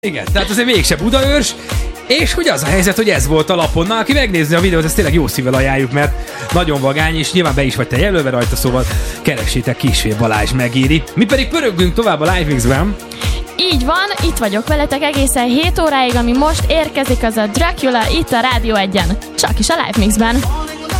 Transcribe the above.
Igen, tehát azért mégse Budaörs, és hogy az a helyzet, hogy ez volt a lapon. Na, aki megnézni a videót, ezt tényleg jó szívvel ajánljuk, mert nagyon vagány, és nyilván be is vagy te jelölve rajta, szóval keressétek, Kisfél Balázs megéri. Mi pedig pöröggünk tovább a Live Mix-ben. Így van, itt vagyok veletek egészen 7 óráig, ami most érkezik, az a Dracula itt a Rádió 1-en. Csak is a Live Mix-ben.